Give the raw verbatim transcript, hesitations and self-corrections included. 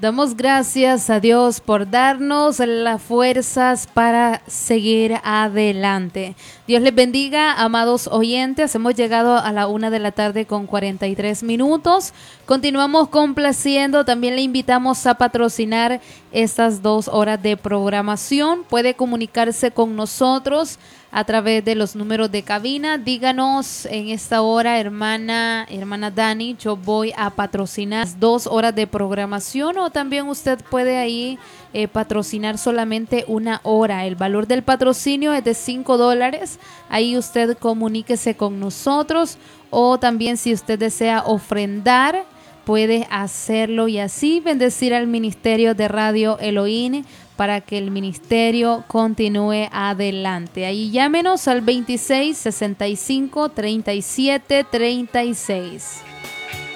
Damos gracias a Dios por darnos las fuerzas para seguir adelante. Dios les bendiga, amados oyentes. Hemos llegado a la una de la tarde con cuarenta y tres minutos. Continuamos complaciendo. También le invitamos a patrocinar estas dos horas de programación. Puede comunicarse con nosotros a través de los números de cabina. Díganos en esta hora, hermana, hermana Dani, yo voy a patrocinar dos horas de programación, o también usted puede ahí eh, patrocinar solamente una hora. El valor del patrocinio es de cinco dólares. Ahí usted comuníquese con nosotros, o también si usted desea ofrendar, puede hacerlo y así bendecir al ministerio de Radio Elohim para que el ministerio continúe adelante. Ahí llámenos al veintiséis, sesenta y cinco, treinta y siete, treinta y seis.